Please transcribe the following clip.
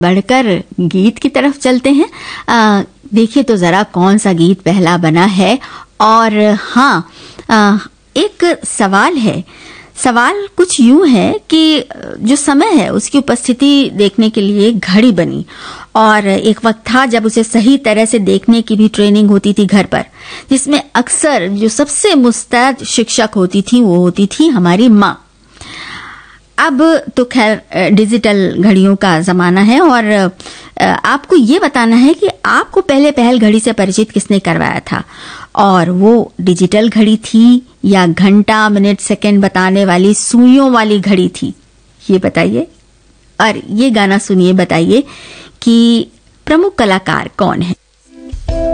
बढ़कर गीत की तरफ चलते हैं। देखिए तो जरा कौन सा गीत पहला बना है। और हाँ, एक सवाल है। सवाल कुछ यूं है कि जो समय है उसकी उपस्थिति देखने के लिए घड़ी बनी, और एक वक्त था जब उसे सही तरह से देखने की भी ट्रेनिंग होती थी घर पर, जिसमें अक्सर जो सबसे मुस्तैद शिक्षक होती थी वो होती थी हमारी माँ। अब तो खैर डिजिटल घड़ियों का जमाना है, और आपको ये बताना है कि आपको पहले पहल घड़ी से परिचित किसने करवाया था, और वो डिजिटल घड़ी थी या घंटा मिनट सेकंड बताने वाली सुइयों वाली घड़ी थी, ये बताइए। और ये गाना सुनिए, बताइए कि प्रमुख कलाकार कौन है।